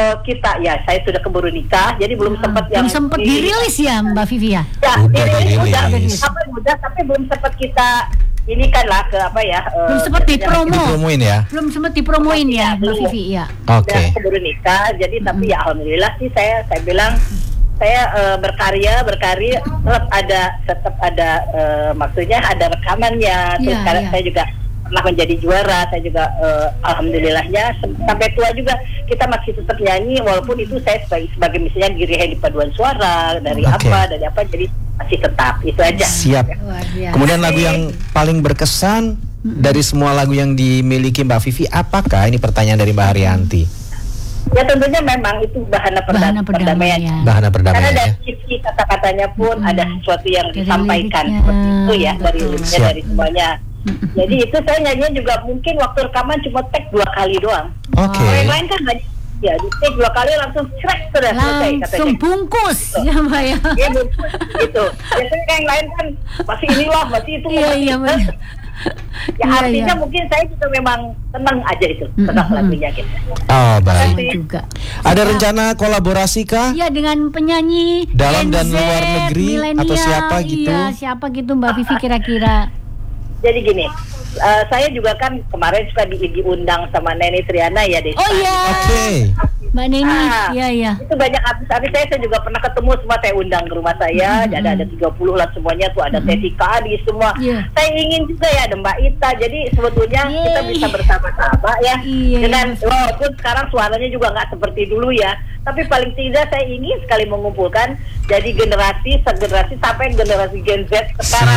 kita ya, saya sudah keburu nikah, jadi belum sempat belum sempat dirilis ya Mbak Vivi ya? Ya, Udah dirilis. Tapi belum sempat kita ini kan lah ke apa ya? Belum sempat dipromoin ya? Belum sempat dipromoin ya Mbak Vivi ya? Oke. Keburu nikah, jadi tapi ya alhamdulillah sih saya bilang saya berkarya tetap ada maksudnya ada rekamannya. Terus sekarang saya juga pernah menjadi juara, saya juga alhamdulillahnya sampai tua juga kita masih tetap nyanyi, walaupun itu saya sebagai misalnya diri di paduan suara dari apa jadi masih tetap itu aja. Siap. Kemudian lagu yang paling berkesan dari semua lagu yang dimiliki Mbak Vivi, apakah? Ini pertanyaan dari Mbak Haryanti. Ya tentunya memang itu bahana perdamaian. Bahana perdamaian. Karena dari sisi kata-katanya pun ada sesuatu yang disampaikan seperti itu ya, dari liriknya, dari semuanya. Jadi itu saya nyanyinya juga mungkin waktu rekaman cuma take 2 kali doang. Oke. Yang lain kan banyak. Ya, di take 2 kali langsung sudah selesai katanya. Langsung bungkus ya Mbak ya. Iya bungkus gitu. Biasanya yang lain kan masih inilah, masih itu. Iya benar. Ya artinya mungkin saya juga memang tenang aja itu tetap lagunya gitu. Oh baik. Juga. Ada rencana kolaborasi kah? Ya dengan penyanyi dalam Gen dan Z, luar negeri atau siapa gitu? Iya, siapa gitu Mbak Vivi kira-kira? Jadi gini, saya juga kan kemarin suka diundang sama Neni Triana ya Desa. Oh iya. Oke. Mbak Neni, iya. Itu banyak artis-artis saya juga pernah ketemu, semua saya undang ke rumah saya. Ada 30 lah semuanya tuh, ada Tetika di semua. Saya ingin juga ya ada Mbak Ita. Jadi sebetulnya kita bisa bersama-sama ya. Dengan walaupun sekarang suaranya juga nggak seperti dulu ya. Tapi paling tidak saya ingin sekali mengumpulkan jadi generasi sampai generasi Gen Z sekarang.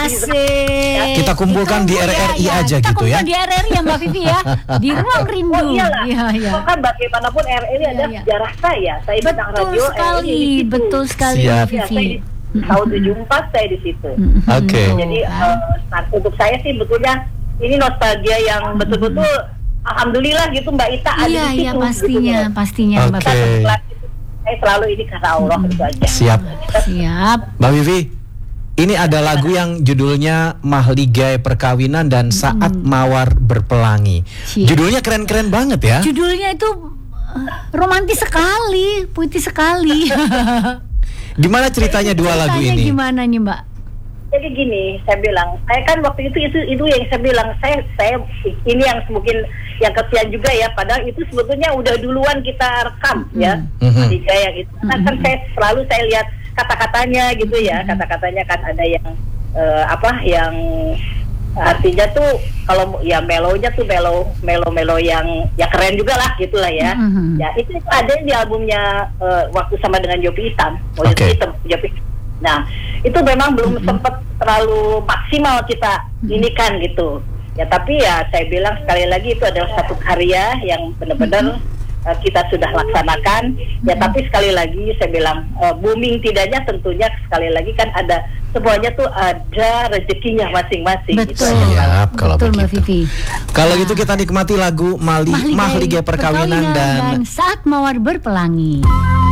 Kita kumpulkan di RRI aja kita gitu ya. Kita kumpul di RRI ya Mbak Vivi ya. Di Ruang Rindu. Iya. Kan bagaimanapun RRI adalah sejarah saya. Saya bintang radio RRI. Betul sekali Siap. Mbak Vivi. Tahun 74 saya di situ. Oke. Jadi untuk saya sih betulnya ini nostalgia yang betul-betul alhamdulillah gitu Mbak Ita ada di situ. Iya pastinya Mbak Vivi. Saya selalu ini karena Allah itu aja. Siap. Mbak Vivi, ini ada lagu yang judulnya Mahligai Perkawinan dan Saat Mawar Berpelangi. Judulnya keren-keren banget ya. Judulnya itu romantis sekali, puitis sekali. Gimana ceritanya dua lagu ini? Gimana nih Mbak? Jadi gini, saya bilang, saya kan waktu itu yang saya bilang, saya ini yang mungkin yang kesian juga ya, padahal itu sebetulnya udah duluan kita rekam ya, tiga yang itu. Kan saya selalu lihat kata-katanya gitu ya, kata-katanya kan ada yang yang artinya tuh kalau ya melonya tuh melo yang ya keren juga lah gitulah ya. Ya itu ada di albumnya waktu sama dengan Jopi Hitam, Jopi. Nah itu memang belum sempat terlalu maksimal kita ini kan gitu. Ya tapi ya saya bilang sekali lagi itu adalah satu karya yang benar-benar kita sudah laksanakan. Ya tapi sekali lagi saya bilang booming tidaknya tentunya sekali lagi kan ada semuanya tuh ada rezekinya masing-masing. Betul. Gitu. Siap kalau betul, begitu. Kalau gitu kita nikmati lagu Mahligai Perkawinan dan Saat Mawar Berpelangi.